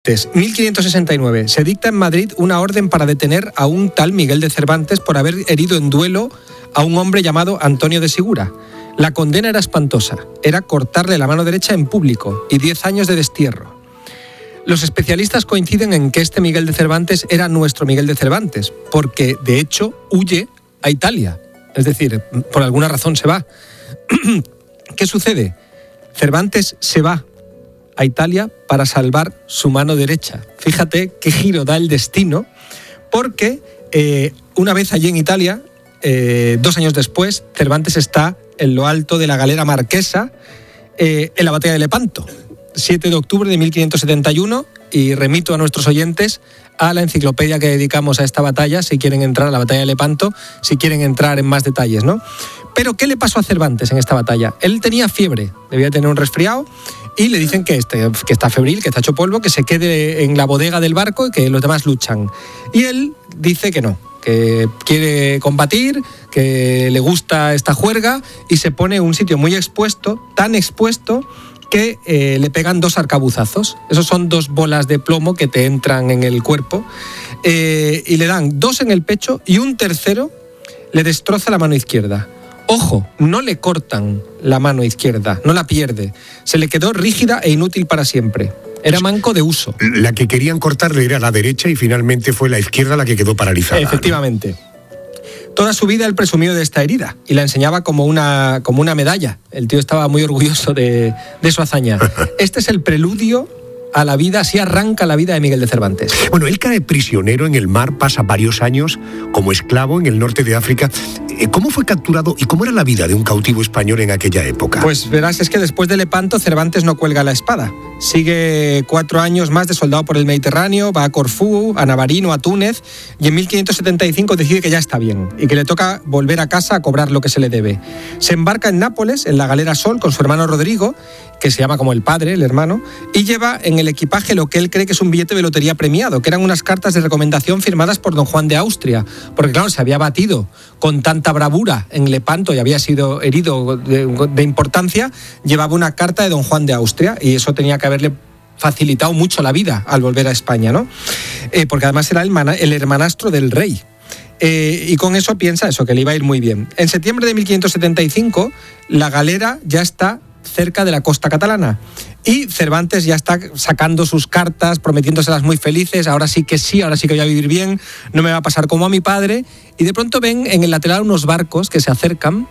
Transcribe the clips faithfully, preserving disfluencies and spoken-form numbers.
mil quinientos sesenta y nueve. Se dicta en Madrid una orden para detener a un tal Miguel de Cervantes por haber herido en duelo a un hombre llamado Antonio de Sigura. La condena era espantosa. Era cortarle la mano derecha en público y diez años de destierro. Los especialistas coinciden en que este Miguel de Cervantes era nuestro Miguel de Cervantes, porque, de hecho, huye a Italia. Es decir, por alguna razón se va. ¿Qué sucede? Cervantes se va a Italia para salvar su mano derecha. Fíjate qué giro da el destino, porque eh, una vez allí en Italia, eh, dos años después, Cervantes está en lo alto de la galera marquesa eh, en la batalla de Lepanto, siete de octubre de mil quinientos setenta y uno, y remito a nuestros oyentes a la enciclopedia que dedicamos a esta batalla, si quieren entrar a la batalla de Lepanto, si quieren entrar en más detalles, ¿no? Pero, ¿qué le pasó a Cervantes en esta batalla? Él tenía fiebre, debía tener un resfriado, y le dicen que, este, que está febril, que está hecho polvo, que se quede en la bodega del barco y que los demás luchan. Y él dice que no, que quiere combatir, que le gusta esta juerga, y se pone en un sitio muy expuesto, tan expuesto que eh, le pegan dos arcabuzazos. Esos son dos bolas de plomo que te entran en el cuerpo, eh, y le dan dos en el pecho y un tercero le destroza la mano izquierda. Ojo, no le cortan la mano izquierda, no la pierde. Se le quedó rígida e inútil para siempre. Era manco de uso. La que querían cortarle era la derecha y finalmente fue la izquierda la que quedó paralizada. Efectivamente. ¿No? Toda su vida él presumió de esta herida y la enseñaba como una, como una medalla. El tío estaba muy orgulloso de, de su hazaña. Este es el preludio a la vida, así arranca la vida de Miguel de Cervantes. Bueno, él cae prisionero en el mar, pasa varios años como esclavo en el norte de África. ¿Cómo fue capturado y cómo era la vida de un cautivo español en aquella época? Pues verás, es que después de Lepanto, Cervantes no cuelga la espada. Sigue cuatro años más de soldado por el Mediterráneo, va a Corfú, a Navarino, a Túnez, y en mil quinientos setenta y cinco decide que ya está bien y que le toca volver a casa a cobrar lo que se le debe. Se embarca en Nápoles, en la galera Sol, con su hermano Rodrigo, que se llama como el padre, el hermano, y lleva en el equipaje lo que él cree que es un billete de lotería premiado, que eran unas cartas de recomendación firmadas por don Juan de Austria, porque claro, se había batido con tanta bravura en Lepanto y había sido herido de, de importancia, llevaba una carta de don Juan de Austria, y eso tenía que haberle facilitado mucho la vida al volver a España, ¿no? Eh, porque además era el, mana, el hermanastro del rey. Eh, y con eso piensa eso, que le iba a ir muy bien. En septiembre de mil quinientos setenta y cinco, la galera ya está cerca de la costa catalana. Y Cervantes ya está sacando sus cartas, prometiéndoselas muy felices. Ahora sí que sí, ahora sí que voy a vivir bien, no me va a pasar como a mi padre. Y de pronto ven en el lateral unos barcos que se acercan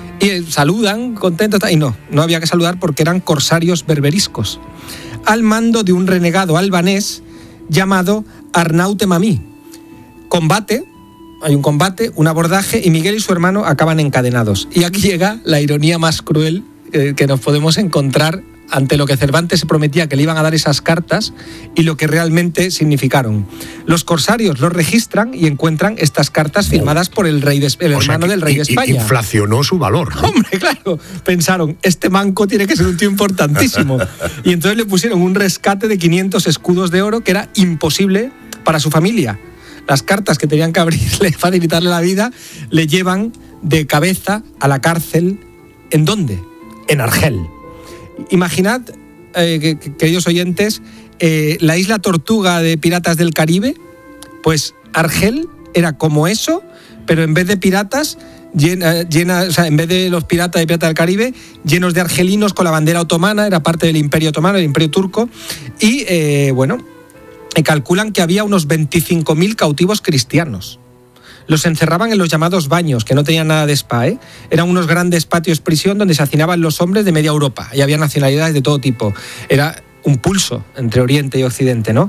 y saludan, contentos. Y no, no había que saludar porque eran corsarios berberiscos, al mando de un renegado albanés llamado Arnaute Mamí. Combate, hay un combate, un abordaje, y Miguel y su hermano acaban encadenados. Y aquí llega la ironía más cruel eh, que nos podemos encontrar ante lo que Cervantes se prometía que le iban a dar esas cartas y lo que realmente significaron. Los corsarios los registran y encuentran estas cartas firmadas por el rey de, el o hermano sea, del rey de España. Inflacionó su valor, ¿no? Hombre, claro. Pensaron, este manco tiene que ser un tío importantísimo. Y entonces le pusieron un rescate de quinientos escudos de oro que era imposible para su familia. Las cartas que tenían que abrirle, facilitarle la vida, le llevan de cabeza a la cárcel. ¿En dónde? En Argel. Imaginad, eh, queridos oyentes, eh, la isla Tortuga de Piratas del Caribe. Pues Argel era como eso, pero en vez de piratas, llena, llena, o sea, en vez de los piratas de Piratas del Caribe, llenos de argelinos con la bandera otomana, era parte del Imperio Otomano, el Imperio Turco, y eh, bueno, calculan que había unos veinticinco mil cautivos cristianos. Los encerraban en los llamados baños, que no tenían nada de spa, ¿eh? Eran unos grandes patios prisión donde se hacinaban los hombres de media Europa, y había nacionalidades de todo tipo. Era un pulso entre Oriente y Occidente, ¿no?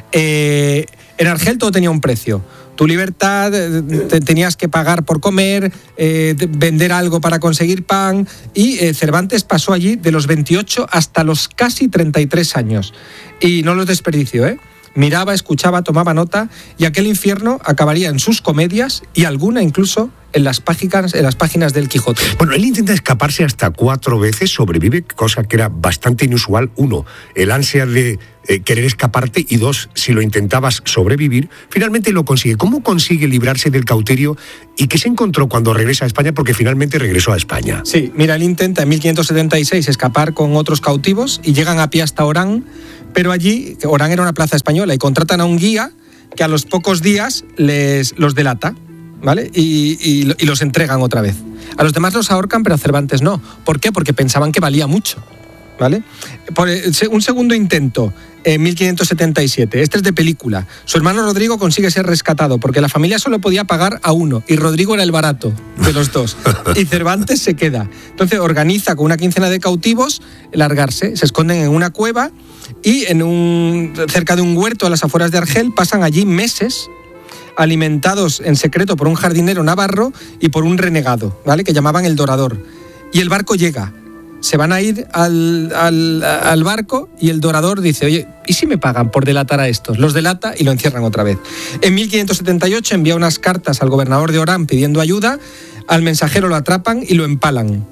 Eh, en Argel todo tenía un precio. Tu libertad, te tenías que pagar por comer, eh, vender algo para conseguir pan, y eh, Cervantes pasó allí de los veintiocho hasta los casi treinta y tres años. Y no los desperdició, ¿eh? Miraba, escuchaba, tomaba nota, y aquel infierno acabaría en sus comedias y alguna incluso en las páginas, en las páginas del Quijote. Bueno, él intenta escaparse hasta cuatro veces, sobrevive, cosa que era bastante inusual. Uno, el ansia de eh, querer escaparte, y dos, si lo intentabas sobrevivir, finalmente lo consigue. ¿Cómo consigue librarse del cautiverio y qué se encontró cuando regresa a España? Porque finalmente regresó a España. Sí, mira, él intenta en mil quinientos setenta y seis escapar con otros cautivos y llegan a pie hasta Orán, Pero allí, Orán era una plaza española y contratan a un guía que a los pocos días les, los delata, ¿vale? Y, y, y los entregan otra vez. A los demás los ahorcan, pero a Cervantes no. ¿Por qué? Porque pensaban que valía mucho, ¿vale? Por un segundo intento, en mil quinientos setenta y siete, este es de película. Su hermano Rodrigo consigue ser rescatado porque la familia solo podía pagar a uno y Rodrigo era el barato de los dos. Y Cervantes se queda. Entonces organiza con una quincena de cautivos largarse, se esconden en una cueva y en un, cerca de un huerto a las afueras de Argel pasan allí meses alimentados en secreto por un jardinero navarro y por un renegado, ¿vale? Que llamaban el Dorador. Y el barco llega. Se van a ir al, al, al barco y el Dorador dice, oye, ¿y si me pagan por delatar a estos? Los delata y lo encierran otra vez. En mil quinientos setenta y ocho envía unas cartas al gobernador de Orán pidiendo ayuda, al mensajero lo atrapan y lo empalan.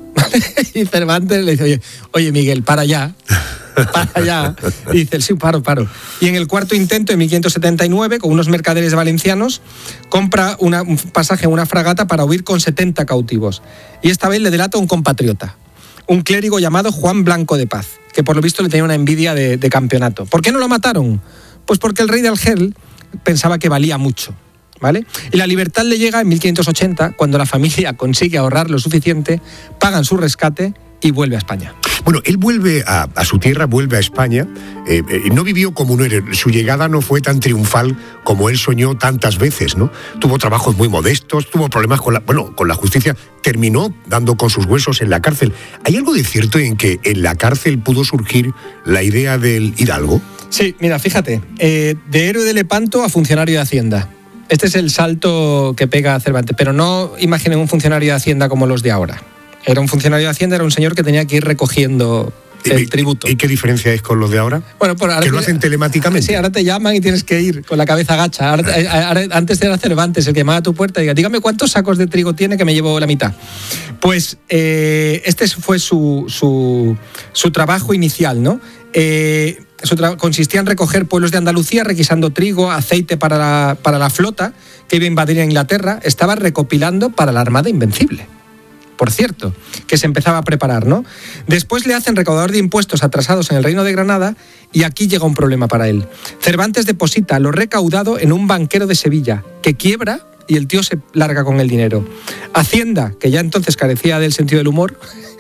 Y Cervantes le dice, oye, oye Miguel, para allá, para allá. Y dice, sí, paro, paro. Y en el cuarto intento, en mil quinientos setenta y nueve, con unos mercaderes valencianos, compra una, un pasaje en una fragata para huir con setenta cautivos. Y esta vez le delata a un compatriota, un clérigo llamado Juan Blanco de Paz, que por lo visto le tenía una envidia de, de campeonato. ¿Por qué no lo mataron? Pues porque el rey de Argel pensaba que valía mucho, ¿vale? Y la libertad le llega en mil quinientos ochenta, cuando la familia consigue ahorrar lo suficiente, pagan su rescate y vuelve a España. Bueno, él vuelve a, a su tierra, vuelve a España, eh, eh, no vivió como un héroe, su llegada no fue tan triunfal como él soñó tantas veces, ¿no? Tuvo trabajos muy modestos, tuvo problemas con la, bueno, con la justicia, terminó dando con sus huesos en la cárcel. ¿Hay algo de cierto en que en la cárcel pudo surgir la idea del hidalgo? Sí, mira, fíjate, eh, de héroe de Lepanto a funcionario de Hacienda. Este es el salto que pega a Cervantes, pero no imaginen un funcionario de Hacienda como los de ahora. Era un funcionario de Hacienda, era un señor que tenía que ir recogiendo el ¿Y, tributo. ¿Y qué diferencia es con los de ahora? Bueno, por ahora que lo hacen telemáticamente. Sí, ahora te llaman y tienes que ir con la cabeza gacha. Ahora, ahora, antes era Cervantes el que llamaba a tu puerta y diga, dígame cuántos sacos de trigo tiene que me llevo la mitad. Pues eh, este fue su, su, su trabajo inicial, ¿no? Eh, su tra- consistía en recoger pueblos de Andalucía requisando trigo, aceite para la, para la flota que iba a invadir a Inglaterra. Estaba recopilando para la Armada Invencible, por cierto, que se empezaba a preparar, ¿no? Después le hacen recaudador de impuestos atrasados en el Reino de Granada y aquí llega un problema para él. Cervantes deposita lo recaudado en un banquero de Sevilla, que quiebra y el tío se larga con el dinero. Hacienda, que ya entonces carecía del sentido del humor,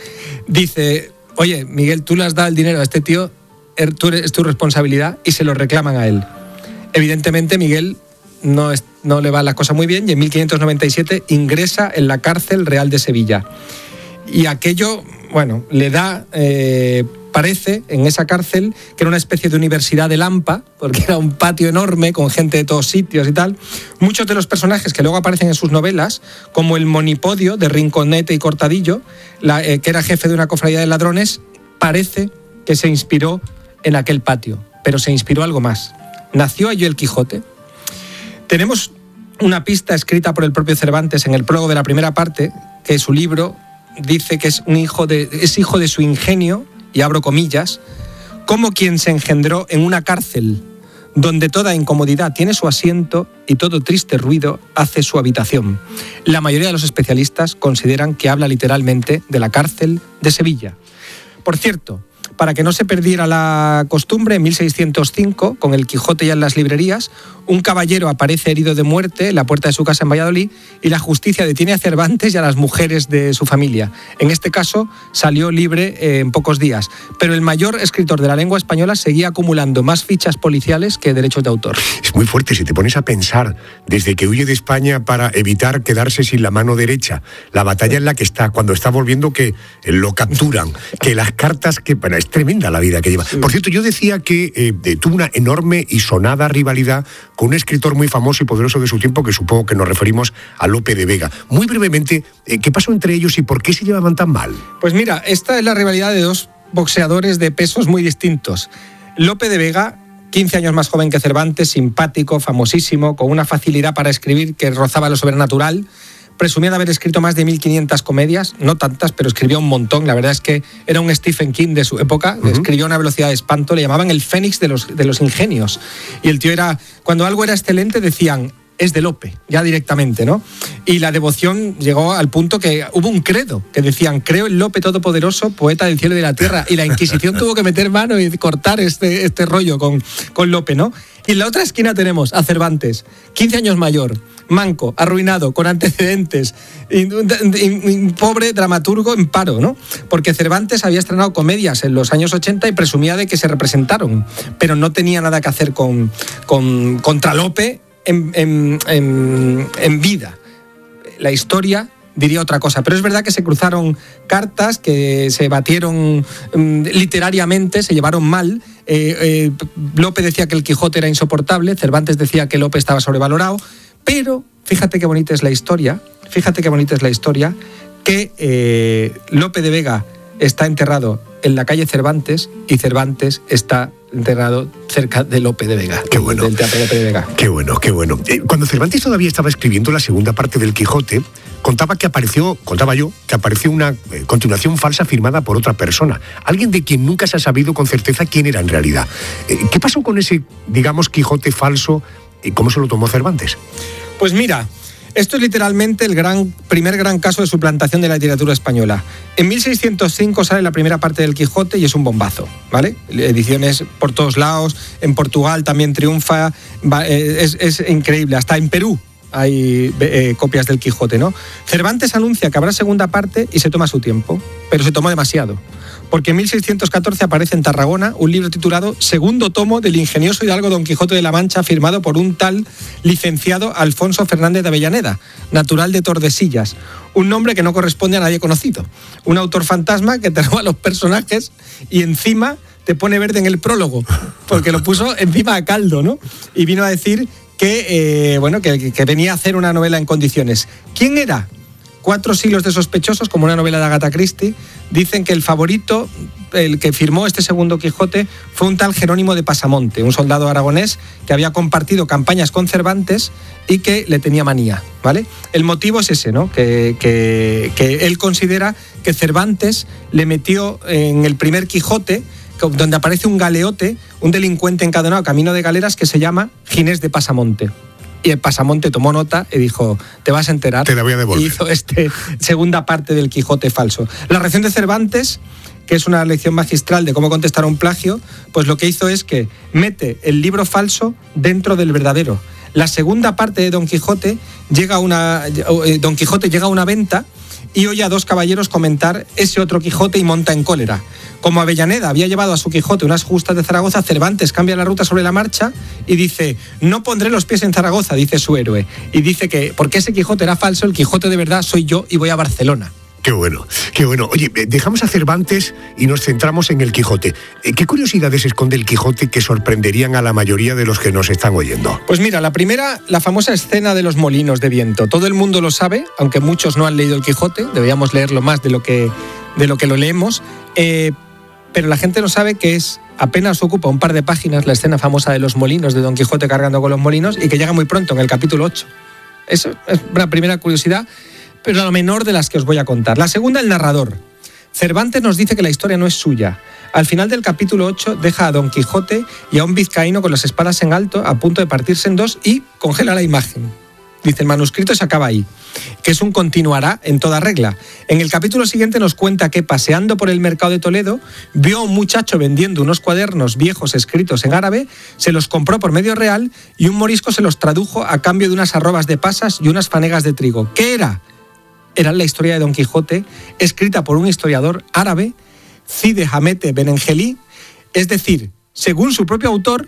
dice, oye, Miguel, tú le has dado el dinero a este tío, es tu responsabilidad, y se lo reclaman a él. Evidentemente, Miguel no, es, no le va la cosa muy bien y en mil quinientos noventa y siete ingresa en la cárcel real de Sevilla. Y aquello, bueno, le da, eh, parece, en esa cárcel, que era una especie de universidad de Lampa, porque era un patio enorme con gente de todos sitios y tal. Muchos de los personajes que luego aparecen en sus novelas, como el Monipodio de Rinconete y Cortadillo, la, eh, que era jefe de una cofradía de ladrones, parece que se inspiró en aquel patio, pero se inspiró algo más. Nació allí el Quijote. Tenemos una pista escrita por el propio Cervantes en el prólogo de la primera parte, que su libro dice que es, un hijo, de, es hijo de su ingenio, y abro comillas, como quien se engendró en una cárcel, donde toda incomodidad tiene su asiento y todo triste ruido hace su habitación. La mayoría de los especialistas consideran que habla literalmente de la cárcel de Sevilla. Por cierto, para que no se perdiera la costumbre, en mil seiscientos cinco, con el Quijote ya en las librerías, un caballero aparece herido de muerte en la puerta de su casa en Valladolid y la justicia detiene a Cervantes y a las mujeres de su familia. En este caso, salió libre eh, en pocos días. Pero el mayor escritor de la lengua española seguía acumulando más fichas policiales que derechos de autor. Es muy fuerte si te pones a pensar, desde que huye de España para evitar quedarse sin la mano derecha, la batalla en la que está, cuando está volviendo que lo capturan, que las cartas que... Bueno, es tremenda la vida que lleva. Sí. Por cierto, yo decía que eh, tuvo una enorme y sonada rivalidad con un escritor muy famoso y poderoso de su tiempo, que supongo que nos referimos a Lope de Vega. Muy brevemente, eh, ¿qué pasó entre ellos y por qué se llevaban tan mal? Pues mira, esta es la rivalidad de dos boxeadores de pesos muy distintos. Lope de Vega, quince años más joven que Cervantes, simpático, famosísimo, con una facilidad para escribir que rozaba lo sobrenatural. Presumía de haber escrito más de mil quinientas comedias, no tantas, pero escribió un montón. La verdad es que era un Stephen King de su época, uh-huh. Escribió a una velocidad de espanto, le llamaban el Fénix de los, de los ingenios. Y el tío era, cuando algo era excelente decían, es de Lope, ya directamente, ¿no? Y la devoción llegó al punto que hubo un credo, que decían, creo en Lope Todopoderoso, poeta del cielo y de la tierra, y la Inquisición tuvo que meter mano y cortar este, este rollo con, con Lope, ¿no? Y en la otra esquina tenemos a Cervantes, quince años mayor, manco, arruinado, con antecedentes, y, y, y, pobre dramaturgo en paro, ¿no? Porque Cervantes había estrenado comedias en los años ochenta y presumía de que se representaron, pero no tenía nada que hacer con, con contra Lope en, en, en, en vida. La historia diría otra cosa, pero es verdad que se cruzaron cartas, que se batieron um, literariamente, se llevaron mal. Eh, eh, Lope decía que el Quijote era insoportable, Cervantes decía que Lope estaba sobrevalorado, pero fíjate qué bonita es la historia, fíjate qué bonita es la historia, que eh, Lope de Vega está enterrado en la calle Cervantes y Cervantes está enterrado cerca de Lope de Vega. Qué bueno. Del Teatro Lope de Vega. Qué bueno, qué bueno. Eh, cuando Cervantes todavía estaba escribiendo la segunda parte del Quijote, contaba que apareció, contaba yo, que apareció una eh, continuación falsa firmada por otra persona. Alguien de quien nunca se ha sabido con certeza quién era en realidad. Eh, ¿Qué pasó con ese, digamos, Quijote falso y cómo se lo tomó Cervantes? Pues mira, esto es literalmente el gran, primer gran caso de suplantación de la literatura española. En mil seiscientos cinco sale la primera parte del Quijote y es un bombazo, ¿vale? Ediciones por todos lados, en Portugal también triunfa, es, es increíble, hasta en Perú hay eh, copias del Quijote, ¿no? Cervantes anuncia que habrá segunda parte y se toma su tiempo, pero se tomó demasiado. Porque en mil seiscientos catorce aparece en Tarragona un libro titulado Segundo tomo del ingenioso hidalgo Don Quijote de la Mancha, firmado por un tal licenciado Alfonso Fernández de Avellaneda, natural de Tordesillas, un nombre que no corresponde a nadie conocido. Un autor fantasma que te roba los personajes y encima te pone verde en el prólogo, porque lo puso encima a caldo, ¿no? Y vino a decir que, eh, bueno, que, que venía a hacer una novela en condiciones. ¿Quién era? Cuatro siglos de sospechosos, como una novela de Agatha Christie, dicen que el favorito, el que firmó este segundo Quijote, fue un tal Jerónimo de Pasamonte, un soldado aragonés que había compartido campañas con Cervantes y que le tenía manía, ¿vale? El motivo es ese, ¿no? Que, que, que él considera que Cervantes le metió en el primer Quijote, donde aparece un galeote, un delincuente encadenado camino de galeras que se llama Ginés de Pasamonte. Y el Pasamonte tomó nota y dijo, te vas a enterar. Te la voy a devolver. Y hizo esta segunda parte del Quijote falso. La reacción de Cervantes, que es una lección magistral de cómo contestar a un plagio, pues lo que hizo es que mete el libro falso dentro del verdadero. La segunda parte de Don Quijote llega a una, Don Quijote llega a una venta y oye a dos caballeros comentar ese otro Quijote y monta en cólera. Como Avellaneda había llevado a su Quijote unas justas de Zaragoza, Cervantes cambia la ruta sobre la marcha y dice, no pondré los pies en Zaragoza, dice su héroe. Y dice que, porque ese Quijote era falso, el Quijote de verdad soy yo y voy a Barcelona. Qué bueno, qué bueno. Oye, dejamos a Cervantes y nos centramos en el Quijote. ¿Qué curiosidades esconde el Quijote que sorprenderían a la mayoría de los que nos están oyendo? Pues mira, la primera, la famosa escena de los molinos de viento. Todo el mundo lo sabe, aunque muchos no han leído el Quijote, deberíamos leerlo más de lo que, de lo, que lo leemos, eh, pero la gente no sabe que es, apenas ocupa un par de páginas la escena famosa de los molinos, de Don Quijote cargando con los molinos, y que llega muy pronto, en el capítulo ocho. Eso es una primera curiosidad, pero la menor de las que os voy a contar. La segunda, el narrador. Cervantes nos dice que la historia no es suya. Al final del capítulo ocho deja a Don Quijote y a un vizcaíno con las espadas en alto, a punto de partirse en dos, y congela la imagen. Dice, el manuscrito se acaba ahí, que es un continuará en toda regla. En el capítulo siguiente nos cuenta que, paseando por el mercado de Toledo, vio a un muchacho vendiendo unos cuadernos viejos escritos en árabe, se los compró por medio real y un morisco se los tradujo a cambio de unas arrobas de pasas y unas fanegas de trigo. ¿Qué era? Era la historia de Don Quijote, escrita por un historiador árabe, Cide Hamete Benengeli, es decir, según su propio autor,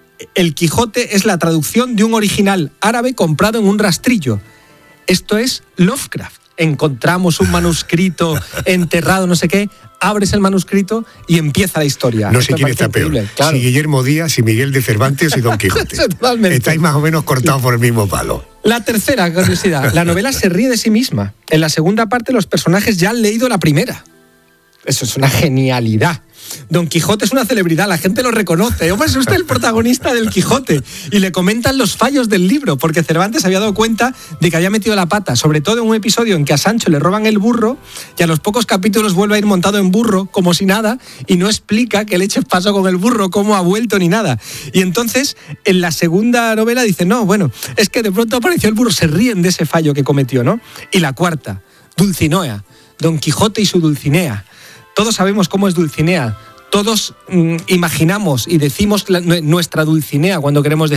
el Quijote es la traducción de un original árabe comprado en un rastrillo. Esto es Lovecraft. Encontramos un manuscrito enterrado, no sé qué, abres el manuscrito y empieza la historia. No sé quién está peor, claro. Si Guillermo Díaz, si Miguel de Cervantes y Don Quijote. Totalmente. Estáis más o menos cortados por el mismo palo. La tercera curiosidad, la novela se ríe de sí misma. En la segunda parte los personajes ya han leído la primera. Eso es una genialidad. Don Quijote es una celebridad, la gente lo reconoce. Hombre, es usted el protagonista del Quijote. Y le comentan los fallos del libro, porque Cervantes había dado cuenta de que había metido la pata, sobre todo en un episodio en que a Sancho le roban el burro y a los pocos capítulos vuelve a ir montado en burro como si nada y no explica qué leches pasó con el burro, cómo ha vuelto ni nada. Y entonces en la segunda novela dice, no, bueno, es que de pronto apareció el burro, se ríen de ese fallo que cometió, ¿no? Y la cuarta, Dulcinea, Don Quijote y su Dulcinea. Todos sabemos cómo es Dulcinea, todos mmm, imaginamos y decimos la, nuestra Dulcinea cuando queremos decir